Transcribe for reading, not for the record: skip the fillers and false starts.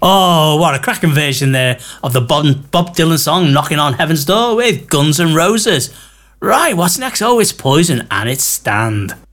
Oh, what a cracking version there of the Bob Dylan song Knocking on Heaven's Door with Guns N' Roses. Right, what's next? Oh, it's Poison and it's Stand.